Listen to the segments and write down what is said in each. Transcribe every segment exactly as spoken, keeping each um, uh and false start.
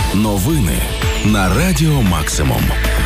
Новини на Радіо Максимум.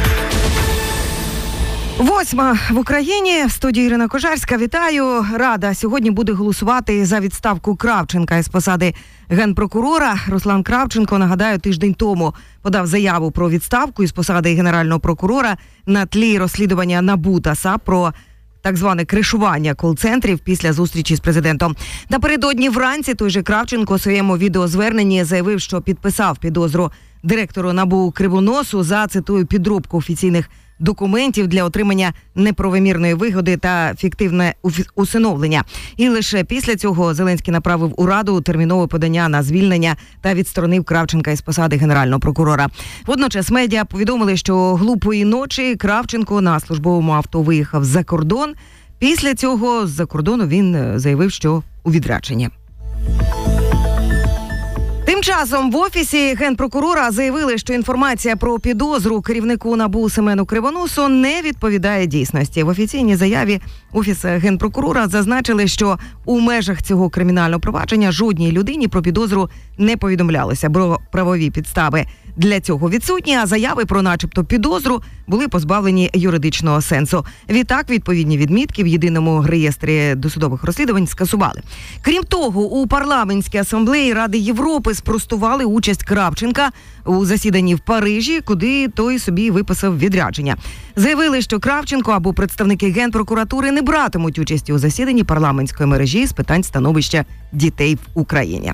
Восьма в Україні. В студії Ірина Кожарська. Вітаю. Рада сьогодні буде голосувати за відставку Кравченка із посади генпрокурора. Руслан Кравченко, нагадаю, тиждень тому подав заяву про відставку із посади генерального прокурора на тлі розслідування НАБУ та САП про так зване кришування кол-центрів після зустрічі з президентом. Напередодні вранці той же Кравченко у своєму відеозверненні заявив, що підписав підозру директору НАБУ Кривоносу за, цитую, підробку офіційних документів для отримання неправомірної вигоди та фіктивне усиновлення. І лише після цього Зеленський направив у Раду термінове подання на звільнення та відсторонив Кравченка із посади генерального прокурора. Водночас медіа повідомили, що глупої ночі Кравченко на службовому авто виїхав за кордон. Після цього з-за кордону він заявив, що у відрядженні. Тим часом в Офісі генпрокурора заявили, що інформація про підозру керівнику НАБУ Семену Кривоносу не відповідає дійсності. В офіційній заяві Офісу генпрокурора зазначили, що у межах цього кримінального провадження жодній людині про підозру не повідомлялося, бо правові підстави для цього відсутні, а заяви про начебто підозру були позбавлені юридичного сенсу. Відтак, відповідні відмітки в єдиному реєстрі досудових розслідувань скасували. Крім того, у парламентській асамблеї Ради Європи спростували участь Кравченка у засіданні в Парижі, куди той собі виписав відрядження. Заявили, що Кравченко або представники Генпрокуратури не братимуть участі у засіданні парламентської мережі з питань становища дітей в Україні.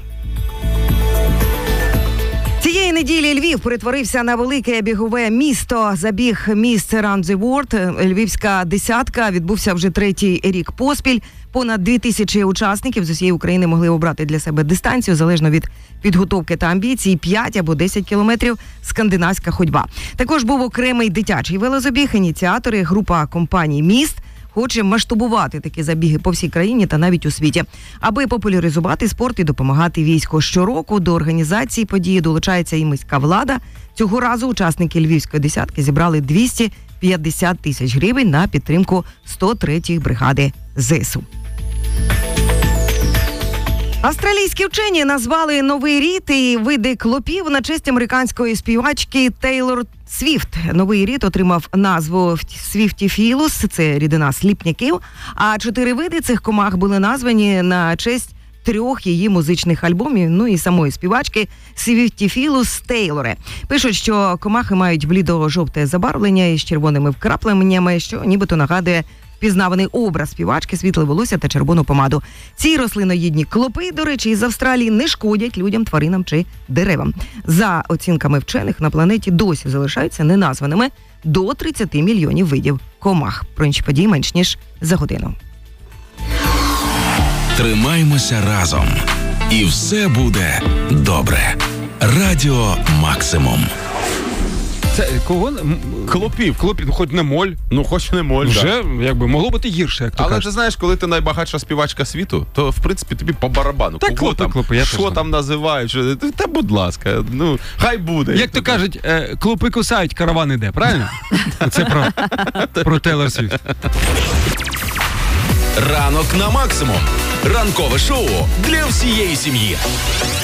Цієї неділі Львів перетворився на велике бігове місто. Забіг «Miss Around the World» Львівська десятка відбувся вже третій рік поспіль. Понад дві тисячі учасників з усієї України могли обрати для себе дистанцію, залежно від підготовки та амбіцій, п'ять або десять кілометрів скандинавська ходьба. Також був окремий дитячий велозабіг. Ініціатори, група компаній «Міст» хоче масштабувати такі забіги по всій країні та навіть у світі, аби популяризувати спорт і допомагати війську. Щороку до організації події долучається і міська влада. Цього разу учасники Львівської десятки зібрали двісті п'ятдесят тисяч гривень на підтримку сто третьої бригади ЗСУ. Австралійські вчені назвали новий рід і види клопів на честь американської співачки Тейлор Свіфт. Новий рід отримав назву Свіфтіфілус, це рідина сліпняків, а чотири види цих комах були названі на честь трьох її музичних альбомів, ну і самої співачки Свіфтіфілус Тейлоре. Пишуть, що комахи мають блідо-жовте забарвлення із червоними вкрапленнями, що нібито нагадує впізнаваний образ співачки, світле волосся та червону помаду. Ці рослиноїдні клопи, до речі, із Австралії не шкодять людям, тваринам чи деревам. За оцінками вчених, на планеті досі залишаються неназваними до тридцять мільйонів видів комах. Про інші події менш ніж за годину. Тримаймося разом. І все буде добре. Радіо Максимум. Це кого? Клопів. Клопів, ну хоч не моль. Ну, хоч не моль, Вже, да. Якби, могло бути гірше, як то Але кажуть. ти знаєш, коли ти найбагатша співачка світу, то, в принципі, тобі по барабану. Так, кого клопи, там, клопи, я що теж там називають, що, та будь ласка, ну, хай буде. Як то кажуть, е, клопи кусають, караван іде, правильно? Це про, про Тейлор Свіфт. Ранок на Максимум. Ранкове шоу для всієї сім'ї.